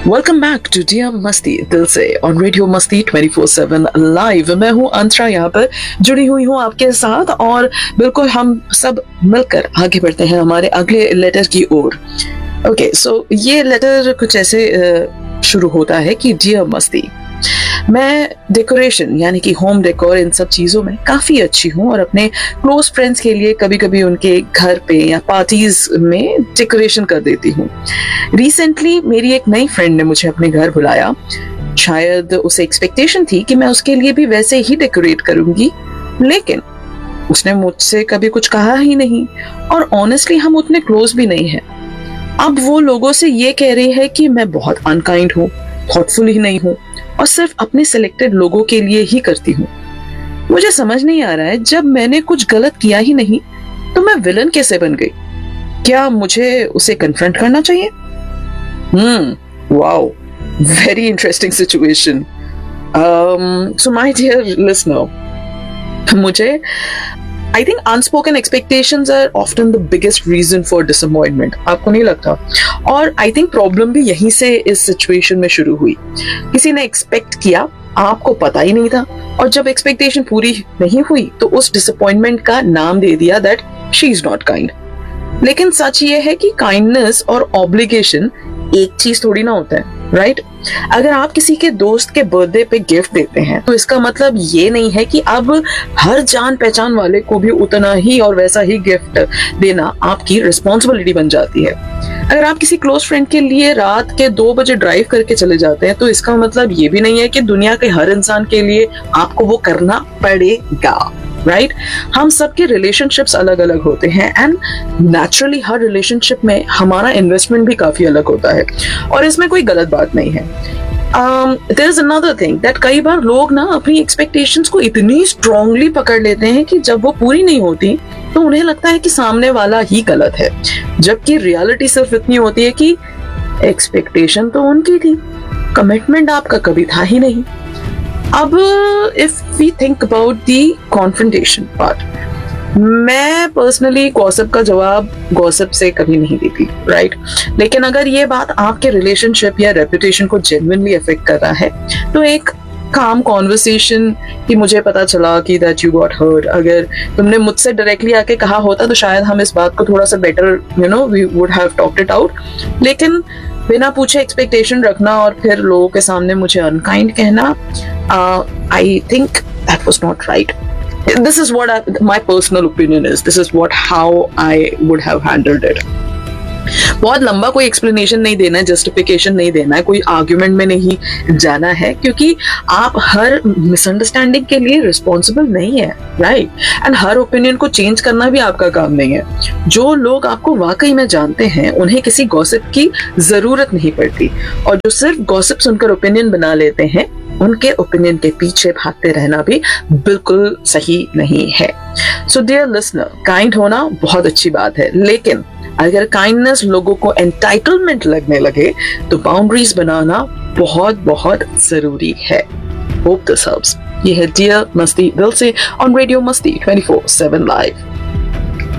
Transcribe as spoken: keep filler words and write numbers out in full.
Welcome back to dear मस्ती दिल से ऑन रेडियो मस्ती ट्वेंटी फोर सेवन लाइव। मैं हूं अंतरा, यहाँ पर जुड़ी हुई हूं आपके साथ और बिल्कुल हम सब मिलकर आगे बढ़ते हैं हमारे अगले लेटर की ओर। ओके, सो ये लेटर कुछ ऐसे uh, शुरू होता है कि डियर मस्ती, मैं डेकोरेशन यानी कि होम डेकोर इन सब चीज़ों में काफ़ी अच्छी हूँ और अपने क्लोज फ्रेंड्स के लिए कभी कभी उनके घर पे या पार्टीज में डेकोरेशन कर देती हूँ। रिसेंटली मेरी एक नई फ्रेंड ने मुझे अपने घर बुलाया। शायद उसे एक्सपेक्टेशन थी कि मैं उसके लिए भी वैसे ही डेकोरेट करूंगी, लेकिन उसने मुझसे कभी कुछ कहा ही नहीं और ऑनेस्टली हम उतने क्लोज भी नहीं हैं। अब वो लोगों से ये कह रही है कि मैं बहुत अनकाइंड हूँ, थॉटफुल ही नहीं हूँ और सिर्फ अपने सिलेक्टेड लोगों के लिए ही करती हूँ। मुझे समझ नहीं आ रहा है, जब मैंने कुछ गलत किया ही नहीं तो मैं विलन कैसे बन गई? क्या मुझे उसे कन्फ्रंट करना चाहिए? हम्म wow, very interesting situation. So my dear listener, मुझे I think unspoken expectations are often the biggest reason for disappointment. आपको नहीं लगता? और आई थिंक प्रॉब्लम भी यहीं से इस सिचुएशन में शुरू हुई। किसी ने एक्सपेक्ट किया, आपको पता ही नहीं था, और जब एक्सपेक्टेशन पूरी नहीं हुई तो उस डिसअपॉइंटमेंट का नाम दे दिया that she is not kind. लेकिन सच ये है कि काइंडनेस और ऑब्लिगेशन एक चीज थोड़ी ना होता है, राइट right? अगर आप किसी के दोस्त के बर्थडे पे गिफ्ट देते हैं तो इसका मतलब ये नहीं है कि अब हर जान पहचान वाले को भी उतना ही और वैसा ही गिफ्ट देना आपकी रिस्पॉन्सिबिलिटी बन जाती है। अगर आप किसी क्लोज फ्रेंड के लिए रात के दो बजे ड्राइव करके चले जाते हैं तो इसका मतलब ये भी नहीं है कि दुनिया के हर इंसान के लिए आपको वो करना पड़ेगा, राइट right? हम सबके रिलेशनशिप्स अलग अलग होते हैं एंड नेचुरली हर रिलेशनशिप में हमारा इन्वेस्टमेंट भी काफी अलग होता है और इसमें कोई गलत बात नहीं है। There is another thing that कई बार लोग ना अपनी एक्सपेक्टेशंस को इतनी स्ट्रांगली पकड़ लेते हैं कि जब वो पूरी नहीं होती तो उन्हें लगता है कि सामने वाला ही गलत है, जबकि रियलिटी सिर्फ इतनी होती है कि एक्सपेक्टेशन तो उनकी थी, कमिटमेंट आपका कभी था ही नहीं। अब if we think about the confrontation part, मैं पर्सनली गॉसिप का जवाब गॉसिप से कभी नहीं देती, राइट right? लेकिन अगर ये बात आपके रिलेशनशिप या रेपुटेशन को जेन्युइनली अफेक्ट कर रहा है तो एक काम कॉन्वर्सेशन कि मुझे पता चला कि दैट यू गॉट हर्ट, अगर तुमने मुझसे डायरेक्टली आके कहा होता तो शायद हम इस बात को थोड़ा सा better you know we would have talked it out. लेकिन बिना पूछे एक्सपेक्टेशन रखना और फिर लोगों के सामने मुझे अनकाइंड कहना, I think that was not right. This is what I, my personal opinion is. This is what how I would have handled it. बहुत लंबा कोई एक्सप्लेनेशन नहीं देना है, जस्टिफिकेशन नहीं देना है, कोई आर्ग्यूमेंट में नहीं जाना है, क्योंकि आप हर मिसअंडरस्टैंडिंग के लिए रिस्पॉन्सिबल नहीं है, right right? And her opinion को चेंज करना भी आपका काम नहीं है। जो लोग आपको वाकई में जानते हैं उन्हें किसी गॉसिप की जरूरत नहीं पड़ती, और जो सिर्फ गॉसिप सुनकर ओपिनियन बना लेते हैं उनके ओपिनियन के पीछे भागते रहना भी बिल्कुल सही नहीं है। सो डियर लिसनर, काइंड होना बहुत अच्छी बात है, लेकिन अगर काइंडनेस लोगों को एंटाइटलमेंट लगने लगे तो बाउंड्रीज बनाना बहुत बहुत जरूरी है। Hope this helps. ये है डियर मस्ती दिल से ऑन रेडियो मस्ती ट्वेंटी फोर सेवन लाइव।